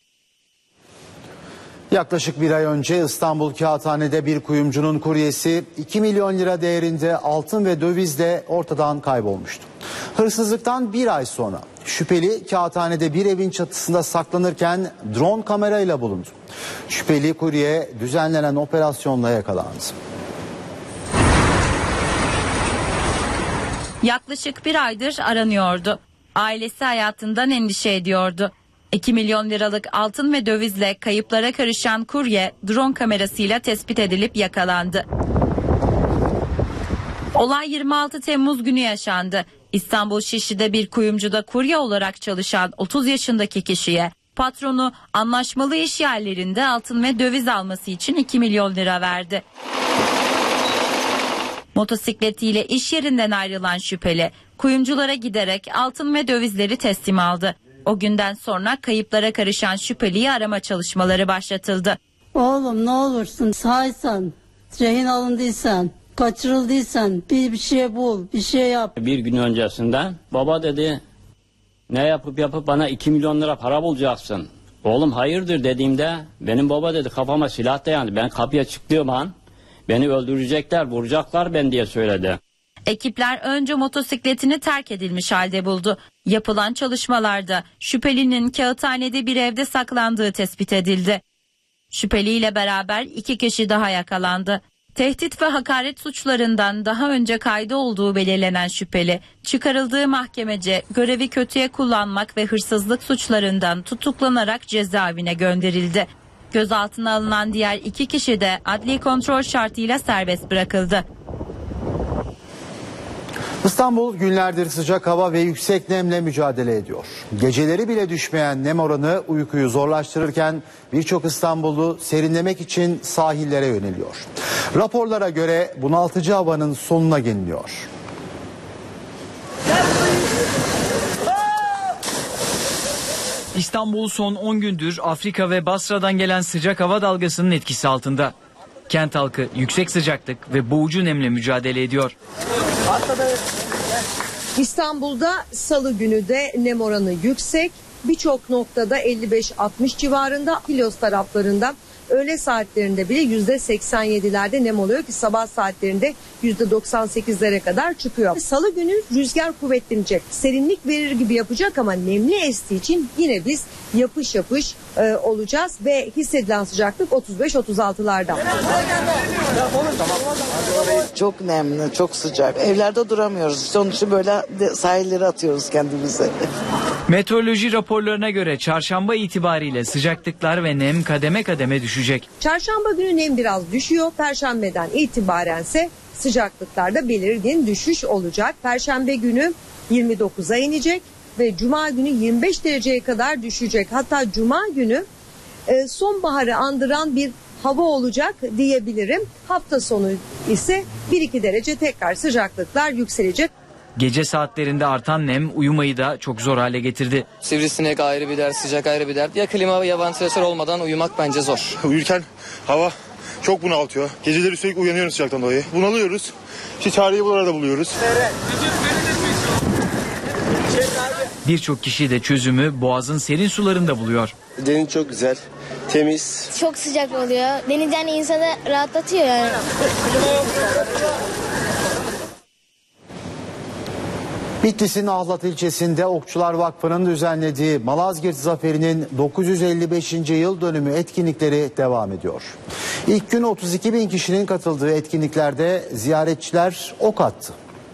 Yaklaşık bir ay önce İstanbul Kağıthane'de bir kuyumcunun kuryesi iki milyon lira değerinde altın ve dövizle ortadan kaybolmuştu. Hırsızlıktan bir ay sonra şüpheli Kağıthane'de bir evin çatısında saklanırken drone kamerayla bulundu. Şüpheli kurye düzenlenen operasyonla yakalandı. Yaklaşık bir aydır aranıyordu. Ailesi hayatından endişe ediyordu. iki milyon liralık altın ve dövizle kayıplara karışan kurye drone kamerasıyla tespit edilip yakalandı. Olay yirmi altı Temmuz günü yaşandı. İstanbul Şişli'de bir kuyumcuda kurye olarak çalışan otuz yaşındaki kişiye patronu anlaşmalı iş yerlerinde altın ve döviz alması için iki milyon lira verdi. Motosikletiyle iş yerinden ayrılan şüpheli kuyumculara giderek altın ve dövizleri teslim aldı. O günden sonra kayıplara karışan şüpheliyi arama çalışmaları başlatıldı. Oğlum ne olursun sağysan, rehin alındıysan, kaçırıldıysan bir, bir şey bul, bir şey yap. Bir gün öncesinden baba dedi ne yapıp yapıp bana iki milyon lira para bulacaksın. Oğlum hayırdır dediğimde benim baba dedi kafama silah dayandı. Ben kapıya çıktığım an beni öldürecekler, vuracaklar ben diye söyledi. Ekipler önce motosikletini terk edilmiş halde buldu. Yapılan çalışmalarda şüphelinin Kağıthane'de bir evde saklandığı tespit edildi. Şüpheliyle beraber iki kişi daha yakalandı. Tehdit ve hakaret suçlarından daha önce kaydı olduğu belirlenen şüpheli, çıkarıldığı mahkemece görevi kötüye kullanmak ve hırsızlık suçlarından tutuklanarak cezaevine gönderildi. Gözaltına alınan diğer iki kişi de adli kontrol şartıyla serbest bırakıldı. İstanbul günlerdir sıcak hava ve yüksek nemle mücadele ediyor. Geceleri bile düşmeyen nem oranı uykuyu zorlaştırırken birçok İstanbullu serinlemek için sahillere yöneliyor. Raporlara göre bunaltıcı havanın sonuna geliniyor. İstanbul son on gündür Afrika ve Basra'dan gelen sıcak hava dalgasının etkisi altında. Kent halkı yüksek sıcaklık ve boğucu nemle mücadele ediyor. İstanbul'da salı günü de nem oranı yüksek. Birçok noktada elli beş altmış civarında, Kilyos taraflarında öğle saatlerinde bile yüzde seksen yedilerde nem oluyor ki sabah saatlerinde yüzde doksan sekizlere kadar çıkıyor. Salı günü rüzgar kuvvetlenecek. Serinlik verir gibi yapacak ama nemli estiği için yine biz yapış yapış e, olacağız ve hissedilen sıcaklık otuz beş otuz altılarda. Çok nemli, çok sıcak. Evlerde duramıyoruz. Onun için böyle sahillere atıyoruz kendimizi. Meteoroloji raporlarına göre çarşamba itibariyle sıcaklıklar ve nem kademe kademe düşecek. Çarşamba günü nem biraz düşüyor. Perşembeden itibarense sıcaklıklarda belirgin düşüş olacak. Perşembe günü yirmi dokuza inecek ve cuma günü yirmi beş dereceye kadar düşecek. Hatta cuma günü e, sonbaharı andıran bir hava olacak diyebilirim. Hafta sonu ise bir iki derece tekrar sıcaklıklar yükselecek. Gece saatlerinde artan nem uyumayı da çok zor hale getirdi. Sivrisinek ayrı bir dert, sıcak ayrı bir dert. Ya klima ya vantilatör olmadan uyumak bence zor. Uyurken hava çok bunaltıyor. Geceleri sürekli uyanıyoruz sıcaktan dolayı. Bunalıyoruz. İşte çareyi buralarda buluyoruz. Birçok kişi de çözümü Boğaz'ın serin sularında buluyor. Deniz çok güzel, temiz. Çok sıcak oluyor. Deniz yani insanı rahatlatıyor yani. Bitlis'in Ahlat ilçesinde Okçular Vakfı'nın düzenlediği Malazgirt Zaferi'nin dokuz yüz elli beşinci yıl dönümü etkinlikleri devam ediyor. İlk gün otuz iki bin kişinin katıldığı etkinliklerde ziyaretçiler ok attı.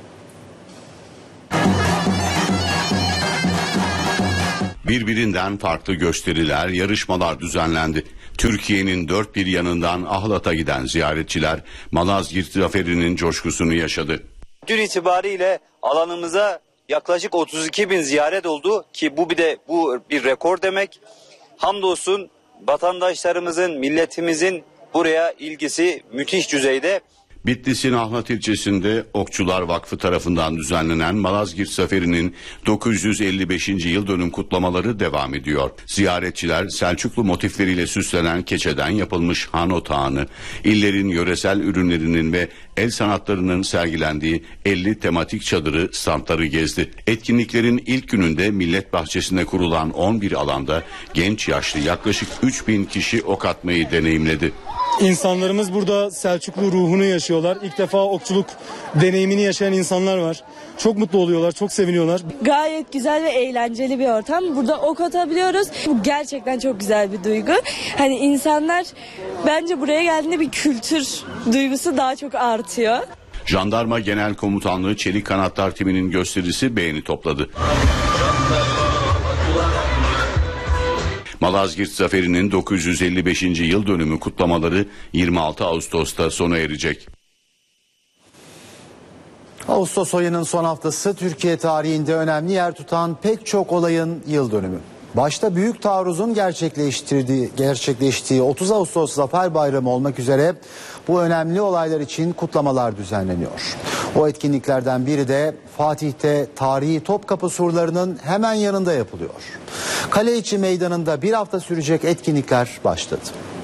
Birbirinden farklı gösteriler, yarışmalar düzenlendi. Türkiye'nin dört bir yanından Ahlat'a giden ziyaretçiler Malazgirt Zaferi'nin coşkusunu yaşadı. Dün itibariyle alanımıza yaklaşık otuz iki bin ziyaret oldu ki bu bir de bu bir rekor demek. Hamdolsun vatandaşlarımızın, milletimizin buraya ilgisi müthiş düzeyde. Bitlis'in Ahlat ilçesinde Okçular Vakfı tarafından düzenlenen Malazgirt Zaferi'nin dokuz yüz elli beşinci yıl dönüm kutlamaları devam ediyor. Ziyaretçiler Selçuklu motifleriyle süslenen keçeden yapılmış han otağını, illerin yöresel ürünlerinin ve el sanatlarının sergilendiği elli tematik çadırı, standları gezdi. Etkinliklerin ilk gününde Millet Bahçesi'nde kurulan on bir alanda genç yaşlı yaklaşık üç bin kişi ok atmayı deneyimledi. İnsanlarımız burada Selçuklu ruhunu yaşıyorlar. İlk defa okçuluk deneyimini yaşayan insanlar var. Çok mutlu oluyorlar, çok seviniyorlar. Gayet güzel ve eğlenceli bir ortam. Burada ok atabiliyoruz. Bu gerçekten çok güzel bir duygu. Hani insanlar bence buraya geldiğinde bir kültür duygusu daha çok artıyor. Jandarma Genel Komutanlığı Çelik Kanatlar timinin gösterisi beğeni topladı. Malazgirt Zaferi'nin dokuz yüz elli beşinci yıl dönümü kutlamaları yirmi altı Ağustos'ta sona erecek. Ağustos ayının son haftası Türkiye tarihinde önemli yer tutan pek çok olayın yıl dönümü. Başta Büyük Taarruz'un gerçekleştirdiği, gerçekleştiği otuz Ağustos Zafer Bayramı olmak üzere bu önemli olaylar için kutlamalar düzenleniyor. O etkinliklerden biri de Fatih'te tarihi Topkapı surlarının hemen yanında yapılıyor. Kaleiçi Meydanı'nda bir hafta sürecek etkinlikler başladı.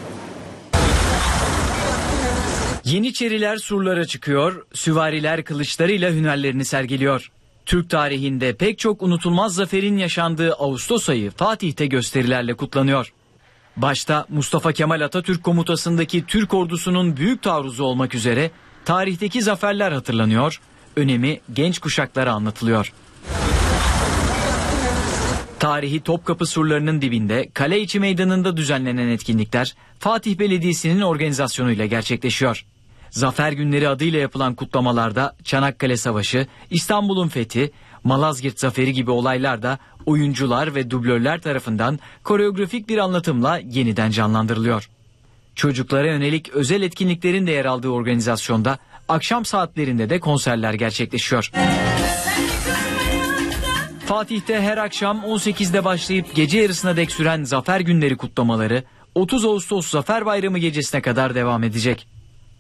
Yeniçeriler surlara çıkıyor, süvariler kılıçlarıyla hünerlerini sergiliyor. Türk tarihinde pek çok unutulmaz zaferin yaşandığı Ağustos ayı Fatih'te gösterilerle kutlanıyor. Başta Mustafa Kemal Atatürk komutasındaki Türk ordusunun büyük taarruzu olmak üzere tarihteki zaferler hatırlanıyor, önemi genç kuşaklara anlatılıyor. Tarihi Topkapı surlarının dibinde Kaleiçi Meydanı'nda düzenlenen etkinlikler Fatih Belediyesi'nin organizasyonuyla gerçekleşiyor. Zafer Günleri adıyla yapılan kutlamalarda Çanakkale Savaşı, İstanbul'un fethi, Malazgirt Zaferi gibi olaylar da oyuncular ve dublörler tarafından koreografik bir anlatımla yeniden canlandırılıyor. Çocuklara yönelik özel etkinliklerin de yer aldığı organizasyonda akşam saatlerinde de konserler gerçekleşiyor. Fatih'te her akşam on sekizde başlayıp gece yarısına dek süren Zafer Günleri kutlamaları otuz Ağustos Zafer Bayramı gecesine kadar devam edecek.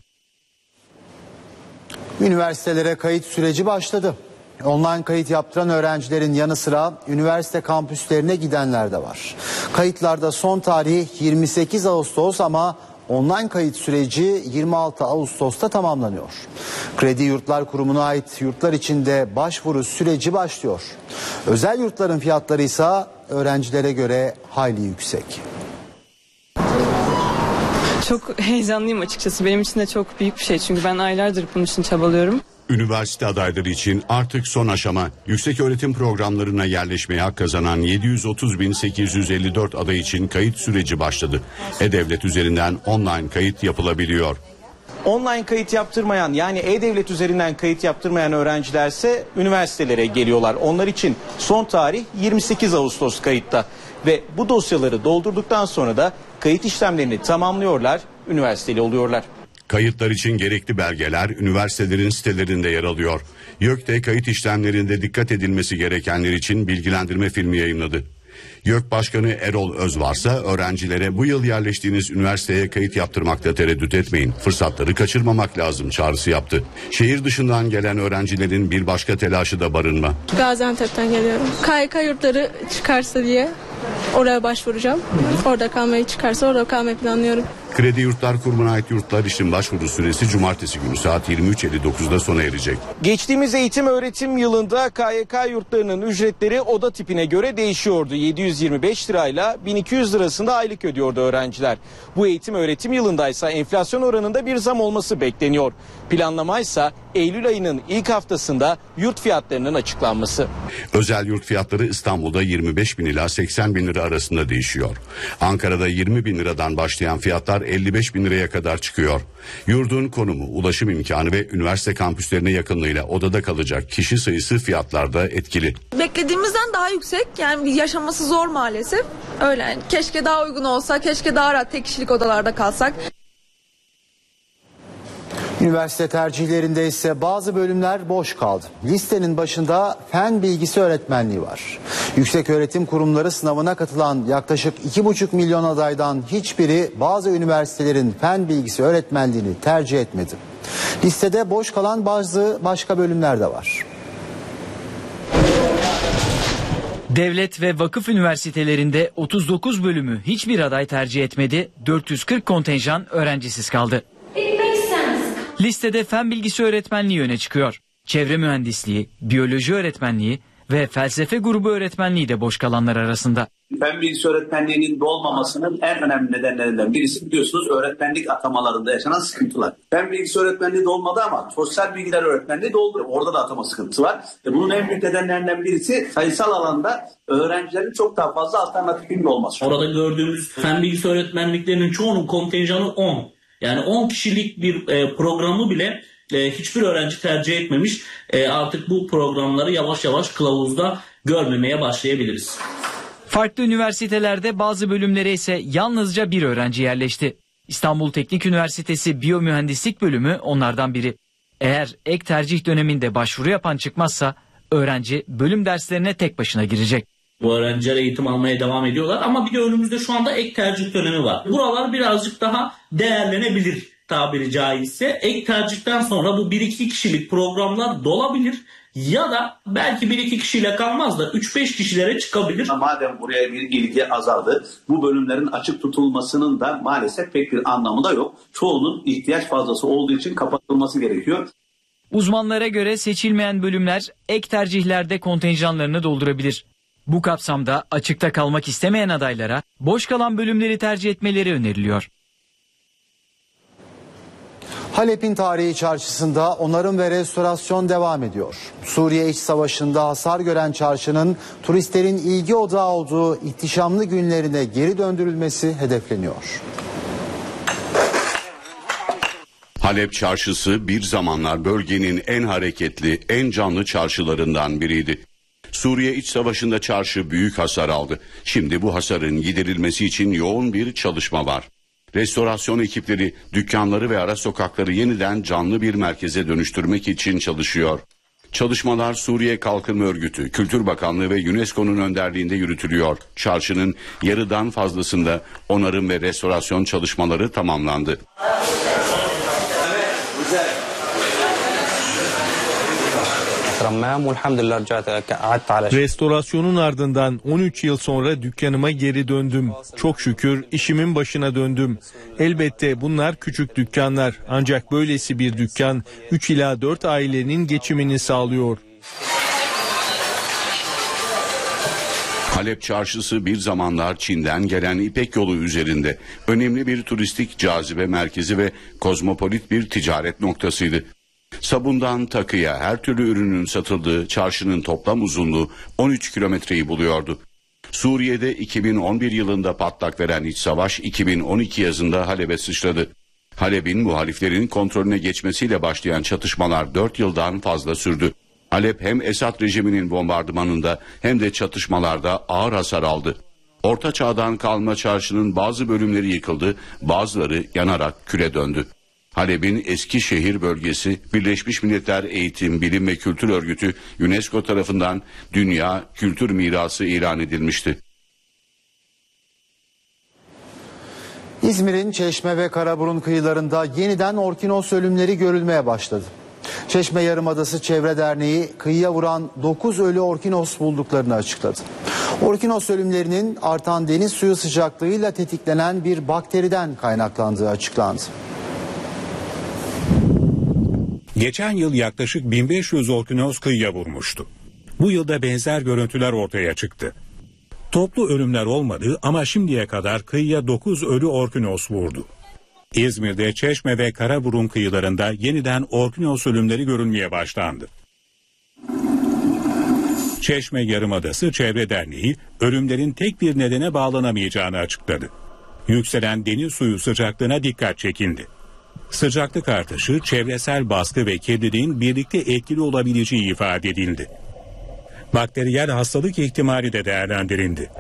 Üniversitelere kayıt süreci başladı. Online kayıt yaptıran öğrencilerin yanı sıra üniversite kampüslerine gidenler de var. Kayıtlarda son tarih yirmi sekiz Ağustos ama online kayıt süreci yirmi altı Ağustos'ta tamamlanıyor. Kredi Yurtlar Kurumu'na ait yurtlar için de başvuru süreci başlıyor. Özel yurtların fiyatları ise öğrencilere göre hayli yüksek. Çok heyecanlıyım açıkçası. Benim için de çok büyük bir şey çünkü ben aylardır bunun için çabalıyorum. Üniversite adayları için artık son aşama. Yükseköğretim programlarına yerleşmeye hak kazanan yedi yüz otuz bin sekiz yüz elli dört aday için kayıt süreci başladı. E-Devlet üzerinden online kayıt yapılabiliyor. Online kayıt yaptırmayan, yani E-Devlet üzerinden kayıt yaptırmayan öğrencilerse üniversitelere geliyorlar. Onlar için son tarih yirmi sekiz Ağustos kayıtta ve bu dosyaları doldurduktan sonra da kayıt işlemlerini tamamlıyorlar, üniversiteli oluyorlar. Kayıtlar için gerekli belgeler üniversitelerin sitelerinde yer alıyor. YÖK kayıt işlemlerinde dikkat edilmesi gerekenler için bilgilendirme filmi yayınladı. YÖK Başkanı Erol Özvarsa öğrencilere bu yıl yerleştiğiniz üniversiteye kayıt yaptırmakta tereddüt etmeyin. Fırsatları kaçırmamak lazım çağrısı yaptı. Şehir dışından gelen öğrencilerin bir başka telaşı da barınma. Gaziantep'ten geliyorum. K Y K yurtları çıkarsa diye oraya başvuracağım. Orada kalmayı çıkarsa orada kalmayı planlıyorum. Kredi Yurtlar Kurumu'na ait yurtlar için başvuru süresi cumartesi günü saat yirmi üç elli dokuzda sona erecek. Geçtiğimiz eğitim öğretim yılında K Y K yurtlarının ücretleri oda tipine göre değişiyordu. yedi yüz yirmi beş lirayla bin iki yüz lirasında aylık ödüyordu öğrenciler. Bu eğitim öğretim yılındaysa enflasyon oranında bir zam olması bekleniyor. Planlamaysa Eylül ayının ilk haftasında yurt fiyatlarının açıklanması. Özel yurt fiyatları İstanbul'da yirmi beş bin ila seksen bin lira arasında değişiyor. Ankara'da yirmi bin liradan başlayan fiyatlar elli beş bin liraya kadar çıkıyor. Yurdun konumu, ulaşım imkanı ve üniversite kampüslerine yakınlığıyla odada kalacak kişi sayısı fiyatlarda etkili. Beklediğimizden daha yüksek, yani yaşaması zor maalesef. Öyle yani. Keşke daha uygun olsa, keşke daha rahat tek kişilik odalarda kalsak. Üniversite tercihlerinde ise bazı bölümler boş kaldı. Listenin başında fen bilgisi öğretmenliği var. Yükseköğretim kurumları sınavına katılan yaklaşık iki buçuk milyon adaydan hiçbiri bazı üniversitelerin fen bilgisi öğretmenliğini tercih etmedi. Listede boş kalan bazı başka bölümler de var. Devlet ve vakıf üniversitelerinde otuz dokuz bölümü hiçbir aday tercih etmedi, dört yüz kırk kontenjan öğrencisiz kaldı. Listede fen bilgisi öğretmenliği öne çıkıyor. Çevre mühendisliği, biyoloji öğretmenliği ve felsefe grubu öğretmenliği de boş kalanlar arasında. Fen bilgisi öğretmenliğinin dolmamasının en önemli nedenlerinden birisi biliyorsunuz öğretmenlik atamalarında yaşanan sıkıntılar. Fen bilgisi öğretmenliği dolmadı ama sosyal bilgiler öğretmenliği doldu. Orada da atama sıkıntısı var. Ve bunun en büyük nedenlerinden birisi sayısal alanda öğrencilerin çok daha fazla alternatifinin olması. Orada gördüğümüz fen bilgisi öğretmenliklerinin çoğunun kontenjanı on. Yani on kişilik bir e, programı bile e, hiçbir öğrenci tercih etmemiş. E, artık bu programları yavaş yavaş kılavuzda görmemeye başlayabiliriz. Farklı üniversitelerde bazı bölümlere ise yalnızca bir öğrenci yerleşti. İstanbul Teknik Üniversitesi Biyomühendislik bölümü onlardan biri. Eğer ek tercih döneminde başvuru yapan çıkmazsa öğrenci bölüm derslerine tek başına girecek. Bu öğrenciler eğitim almaya devam ediyorlar ama bir de önümüzde şu anda ek tercih dönemi var. Buralar birazcık daha değerlenebilir tabiri caizse. Ek tercihten sonra bu bir iki kişilik programlar dolabilir ya da belki bir iki kişiyle kalmaz da üç beş kişilere çıkabilir. Madem buraya bir ilgi azaldı, bu bölümlerin açık tutulmasının da maalesef pek bir anlamı da yok. Çoğunun ihtiyaç fazlası olduğu için kapatılması gerekiyor. Uzmanlara göre seçilmeyen bölümler ek tercihlerde kontenjanlarını doldurabilir. Bu kapsamda açıkta kalmak istemeyen adaylara boş kalan bölümleri tercih etmeleri öneriliyor. Halep'in tarihi çarşısında onarım ve restorasyon devam ediyor. Suriye İç Savaşı'nda hasar gören çarşının turistlerin ilgi odağı olduğu ihtişamlı günlerine geri döndürülmesi hedefleniyor. Halep çarşısı bir zamanlar bölgenin en hareketli, en canlı çarşılarından biriydi. Suriye İç Savaşı'nda çarşı büyük hasar aldı. Şimdi bu hasarın giderilmesi için yoğun bir çalışma var. Restorasyon ekipleri dükkanları ve ara sokakları yeniden canlı bir merkeze dönüştürmek için çalışıyor. Çalışmalar Suriye Kalkınma Örgütü, Kültür Bakanlığı ve UNESCO'nun önderliğinde yürütülüyor. Çarşının yarıdan fazlasında onarım ve restorasyon çalışmaları tamamlandı. Restorasyonun ardından on üç yıl sonra dükkanıma geri döndüm. Çok şükür işimin başına döndüm. Elbette bunlar küçük dükkanlar ancak böylesi bir dükkan üç ila dört ailenin geçimini sağlıyor. Halep Çarşısı bir zamanlar Çin'den gelen İpek Yolu üzerinde önemli bir turistik cazibe merkezi ve kozmopolit bir ticaret noktasıydı. Sabundan takıya her türlü ürünün satıldığı çarşının toplam uzunluğu on üç kilometreyi buluyordu. Suriye'de iki bin on bir yılında patlak veren iç savaş iki bin on iki yazında Halep'e sıçradı. Halep'in muhaliflerin kontrolüne geçmesiyle başlayan çatışmalar dört yıldan fazla sürdü. Halep hem Esad rejiminin bombardımanında hem de çatışmalarda ağır hasar aldı. Orta Çağ'dan kalma çarşının bazı bölümleri yıkıldı, bazıları yanarak küle döndü. Halep'in eski şehir bölgesi Birleşmiş Milletler Eğitim, Bilim ve Kültür Örgütü UNESCO tarafından Dünya Kültür Mirası ilan edilmişti. İzmir'in Çeşme ve Karaburun kıyılarında yeniden orkinos ölümleri görülmeye başladı. Çeşme Yarımadası Çevre Derneği kıyıya vuran dokuz ölü orkinos bulduklarını açıkladı. Orkinos ölümlerinin artan deniz suyu sıcaklığıyla tetiklenen bir bakteriden kaynaklandığı açıklandı. Geçen yıl yaklaşık bin beş yüz orkinos kıyıya vurmuştu. Bu yılda benzer görüntüler ortaya çıktı. Toplu ölümler olmadı ama şimdiye kadar kıyıya dokuz ölü orkinos vurdu. İzmir'de Çeşme ve Karaburun kıyılarında yeniden orkinos ölümleri görülmeye başlandı. Çeşme Yarımadası Çevre Derneği ölümlerin tek bir nedene bağlanamayacağını açıkladı. Yükselen deniz suyu sıcaklığına dikkat çekildi. Sıcaklık artışı, çevresel baskı ve kirliliğin birlikte etkili olabileceği ifade edildi. Bakteriyel hastalık ihtimali de değerlendirildi.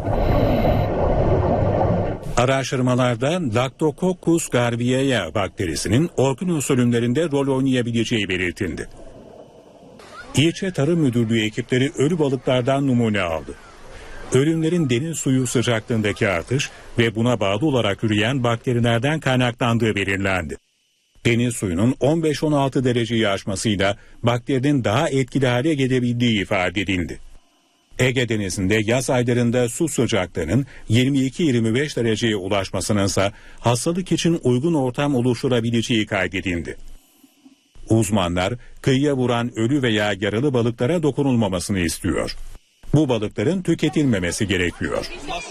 Araştırmalarda Lactococcus garvieae bakterisinin orkinos ölümlerinde rol oynayabileceği belirtildi. İlçe Tarım Müdürlüğü ekipleri ölü balıklardan numune aldı. Ölümlerin deniz suyu sıcaklığındaki artış ve buna bağlı olarak üreyen bakterilerden kaynaklandığı belirlendi. Deniz suyunun on beş on altı dereceyi aşmasıyla bakterinin daha etkili hale gelebildiği ifade edildi. Ege Denizi'nde yaz aylarında su sıcaklığının yirmi iki yirmi beş dereceye ulaşmasının ise hastalık için uygun ortam oluşturabileceği kaydedildi. Uzmanlar kıyıya vuran ölü veya yaralı balıklara dokunulmamasını istiyor. Bu balıkların tüketilmemesi gerekiyor.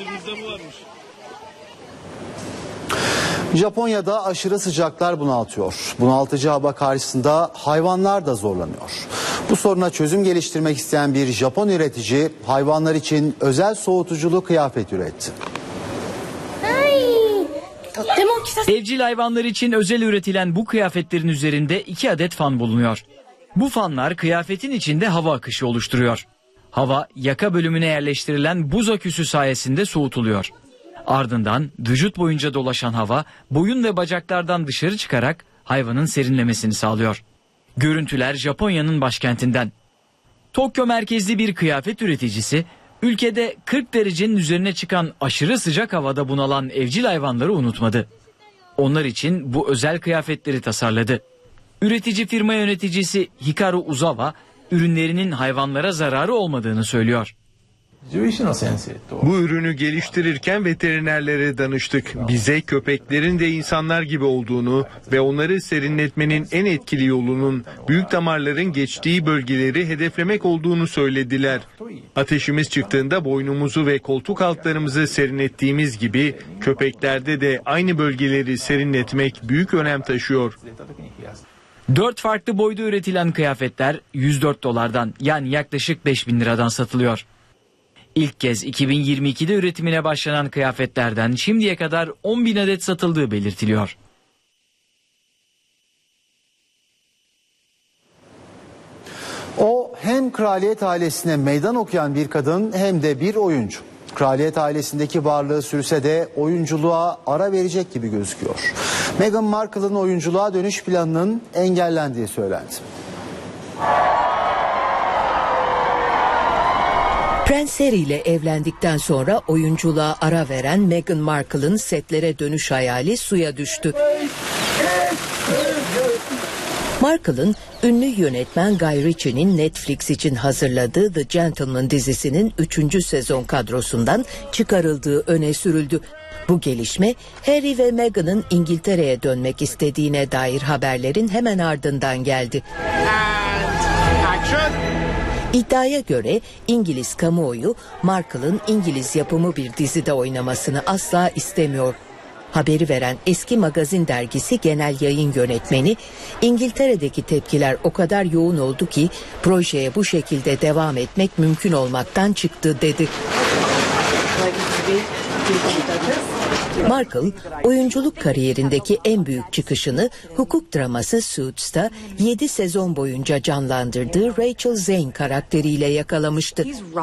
Japonya'da aşırı sıcaklar bunaltıyor. Bunaltıcı hava karşısında hayvanlar da zorlanıyor. Bu soruna çözüm geliştirmek isteyen bir Japon üretici hayvanlar için özel soğutuculu kıyafet üretti. Evcil hayvanlar için özel üretilen bu kıyafetlerin üzerinde iki adet fan bulunuyor. Bu fanlar kıyafetin içinde hava akışı oluşturuyor. Hava yaka bölümüne yerleştirilen buz aküsü sayesinde soğutuluyor. Ardından vücut boyunca dolaşan hava boyun ve bacaklardan dışarı çıkarak hayvanın serinlemesini sağlıyor. Görüntüler Japonya'nın başkentinden. Tokyo merkezli bir kıyafet üreticisi ülkede kırk derecenin üzerine çıkan aşırı sıcak havada bunalan evcil hayvanları unutmadı. Onlar için bu özel kıyafetleri tasarladı. Üretici firma yöneticisi Hikaru Uzawa ürünlerinin hayvanlara zararı olmadığını söylüyor. Bu ürünü geliştirirken veterinerlere danıştık. Bize köpeklerin de insanlar gibi olduğunu ve onları serinletmenin en etkili yolunun büyük damarların geçtiği bölgeleri hedeflemek olduğunu söylediler. Ateşimiz çıktığında boynumuzu ve koltuk altlarımızı serinlettiğimiz gibi köpeklerde de aynı bölgeleri serinletmek büyük önem taşıyor. Dört farklı boyda üretilen kıyafetler yüz dört dolardan yani yaklaşık beş bin liradan satılıyor. İlk kez iki bin yirmi ikide üretimine başlanan kıyafetlerden şimdiye kadar on bin adet satıldığı belirtiliyor. O hem kraliyet ailesine meydan okuyan bir kadın hem de bir oyuncu. Kraliyet ailesindeki varlığı sürse de oyunculuğa ara verecek gibi gözüküyor. Meghan Markle'ın oyunculuğa dönüş planının engellendiği söylendi. Prens Harry ile evlendikten sonra oyunculuğa ara veren Meghan Markle'ın setlere dönüş hayali suya düştü. Markle'ın ünlü yönetmen Guy Ritchie'nin Netflix için hazırladığı The Gentleman dizisinin üçüncü sezon kadrosundan çıkarıldığı öne sürüldü. Bu gelişme Harry ve Meghan'ın İngiltere'ye dönmek istediğine dair haberlerin hemen ardından geldi. İddiaya göre İngiliz kamuoyu Markle'ın İngiliz yapımı bir dizide oynamasını asla istemiyor. Haberi veren eski magazin dergisi genel yayın yönetmeni, İngiltere'deki tepkiler o kadar yoğun oldu ki projeye bu şekilde devam etmek mümkün olmaktan çıktı dedi. Markle, oyunculuk kariyerindeki en büyük çıkışını hukuk draması Suits'ta yedi sezon boyunca canlandırdığı Rachel Zane karakteriyle yakalamıştı.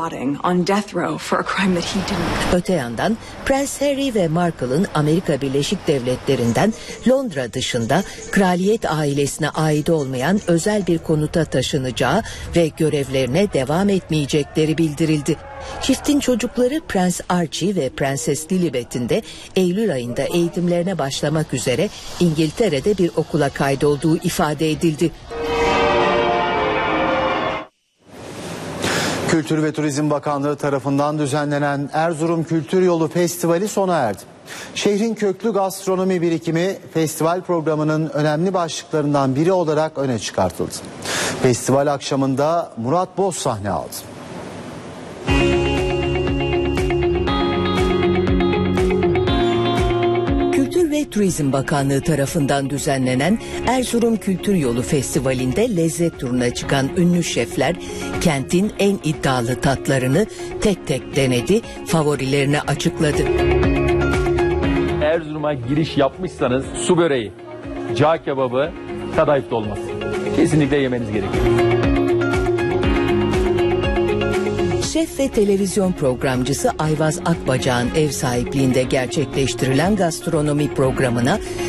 Öte yandan Prens Harry ve Markle'ın Amerika Birleşik Devletleri'nden Londra dışında kraliyet ailesine ait olmayan özel bir konuta taşınacağı ve görevlerine devam etmeyecekleri bildirildi. Çiftin çocukları Prens Archie ve Prenses Lilibet'in de Eylül ayında eğitimlerine başlamak üzere İngiltere'de bir okula kaydolduğu ifade edildi. Kültür ve Turizm Bakanlığı tarafından düzenlenen Erzurum Kültür Yolu Festivali sona erdi. Şehrin köklü gastronomi birikimi festival programının önemli başlıklarından biri olarak öne çıkartıldı. Festival akşamında Murat Boz sahne aldı. Kültür ve Turizm Bakanlığı tarafından düzenlenen Erzurum Kültür Yolu Festivali'nde lezzet turuna çıkan ünlü şefler kentin en iddialı tatlarını tek tek denedi, favorilerini açıkladı. Erzurum'a giriş yapmışsanız su böreği, cağ kebabı, kadayıf dolması kesinlikle yemeniz gerekiyor. Şef ve televizyon programcısı Ayvaz Akbacak'ın ev sahipliğinde gerçekleştirilen gastronomi programına